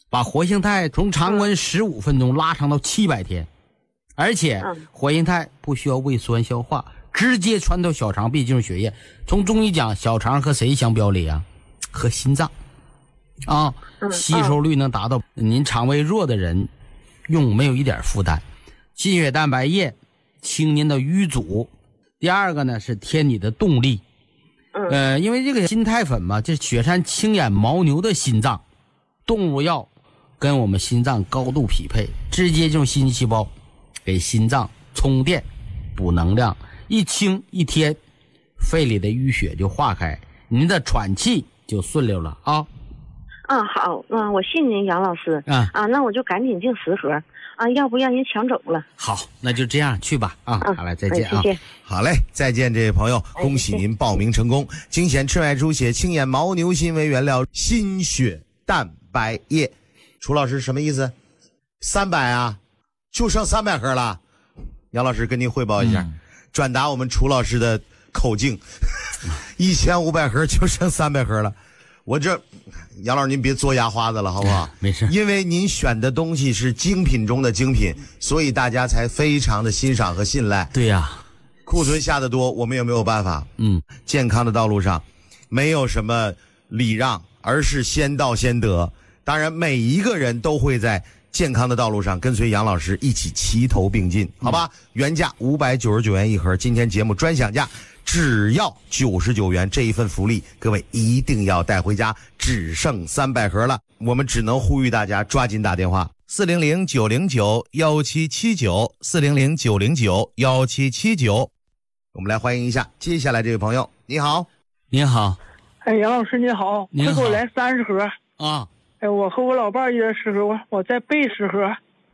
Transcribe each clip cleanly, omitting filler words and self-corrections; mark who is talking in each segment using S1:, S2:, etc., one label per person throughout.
S1: 把活性肽从常温15分钟拉长到700天，而且活性肽不需要胃酸消化，直接穿透小肠壁进入血液。从中医讲，小肠和谁相表里啊？和心脏啊，吸收率能达到您肠胃弱的人用没有一点负担。心血蛋白液清您的瘀阻。第二个呢是添你的动力。因为这个心肽粉嘛，这雪山青眼牦牛的心脏动物药跟我们心脏高度匹配，直接用心细胞给心脏充电补能量，一清一添，肺里的淤血就化开，您的喘气就顺溜了啊。
S2: 好，我信您杨老师。那我就赶紧订10盒啊，要不让您抢走了。
S1: 好，那就这样去吧啊。好嘞，再见啊。
S2: 谢谢。
S3: 好嘞，再见，这位朋友，恭喜您报名成功。精选赤麦猪血青眼牦牛心为原料，心血蛋白液。楚老师什么意思？300啊，就剩300盒了。杨老师跟您汇报一下，转达我们楚老师的口径，1500盒就剩300盒了。我这杨老师您别嘬牙花子了好不好？
S1: 没事，
S3: 因为您选的东西是精品中的精品，所以大家才非常的欣赏和信赖。
S1: 对呀，
S3: 库存下的多我们也没有办法。健康的道路上没有什么礼让，而是先到先得。当然每一个人都会在健康的道路上跟随杨老师一起齐头并进，好吧？原价599元一盒，今天节目专享价只要99元，这一份福利各位一定要带回家，只剩300盒了，我们只能呼吁大家抓紧打电话400-909-1779 400-909-1779。我们来欢迎一下接下来这位朋友。你好。
S1: 您好。
S4: 杨老师你好，快给我来30盒
S1: 啊。
S4: 我和我老伴一人10盒，我再备10盒。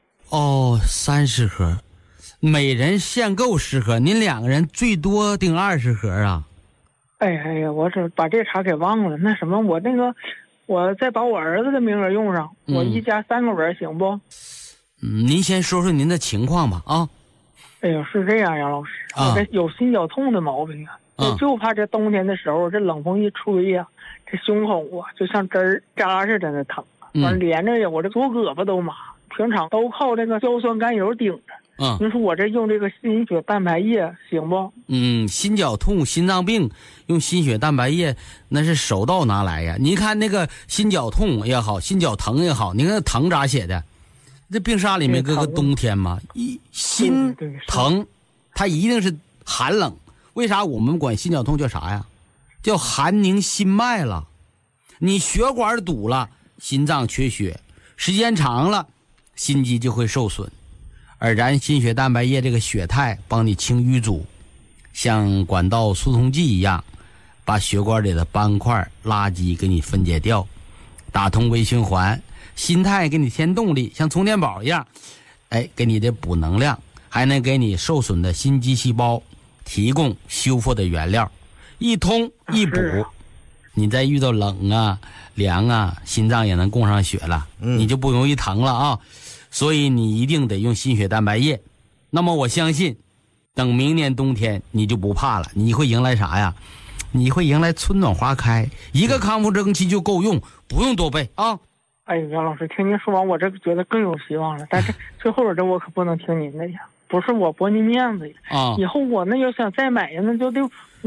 S1: 30盒，每人限购10盒，您2个人最多订20盒啊。
S4: 哎呀，我把这茬给忘了。那什么，我再把我儿子的名额用上，我一家3个人行不？
S1: 您先说说您的情况吧啊。
S4: 哎呀，是这样，杨老师，我这有心绞痛的毛病啊，就怕这冬天的时候，这冷风一吹呀，这胸口啊就像针扎似的那疼，完连着呀，我这左胳膊都麻，平常都靠这个硝酸甘油顶着。您说我这用这个心血蛋白液行不？
S1: 心绞痛、心脏病用心血蛋白液那是手到拿来呀。您看那个心绞痛也好，心绞疼也好，你看疼咋写的？这病沙里面搁个冬天嘛，心疼，它一定是寒冷。为啥我们管心绞痛叫啥呀？叫寒凝心脉了。你血管堵了，心脏缺血，时间长了，心肌就会受损。而然心血蛋白液这个血肽帮你清淤阻，像管道疏通剂一样，把血管里的斑块垃圾给你分解掉，打通微循环。心肽给你添动力，像充电宝一样，给你的补能量，还能给你受损的心肌细胞提供修复的原料，一通一补。你再遇到冷啊凉啊，心脏也能供上血了，你就不容易疼了啊。所以你一定得用心血蛋白液。那么我相信等明年冬天你就不怕了，你会迎来啥呀？你会迎来春暖花开，一个康复蒸期就够用，不用多备啊。
S4: 哎呀，杨老师，听您说完，我这觉得更有希望了。但是最后我可不能听您的呀，不是我驳您面子呀。以后我那要想再买呀，那就得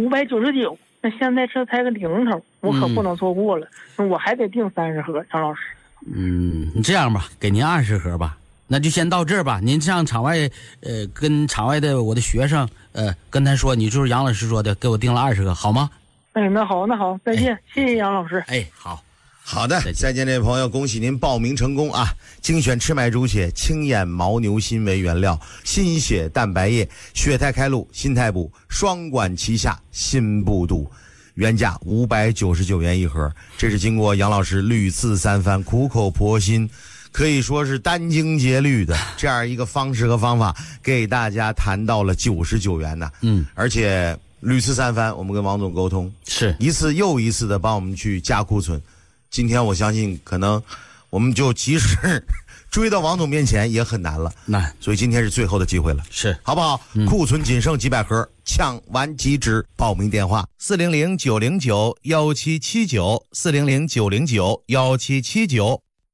S4: 599，那现在这才个零头，我可不能错过了。我还得订30盒，杨老师。
S1: 你这样吧，给您20盒吧，那就先到这儿吧。您上场外，跟场外的我的学生，跟他说，你就是杨老师说的，给我订了20盒，好吗？
S4: 那好，再见，谢谢杨老师。
S3: 好的，再见，这位朋友，恭喜您报名成功啊！精选赤麦猪血青眼牦牛心为原料，心血蛋白液，血肽开路，心肽补，双管齐下，心不堵。原价599元一盒，这是经过杨老师屡次三番苦口婆心，可以说是殚精竭虑的这样一个方式和方法，给大家谈到了99元呢。而且屡次三番我们跟王总沟通，是一次又一次的帮我们去加库存。今天我相信可能我们就即使追到王总面前也很难了，所以今天是最后的机会了，是好不好？库存仅剩几百盒，抢完即止。报名电话400-909-1779 400-909-1779。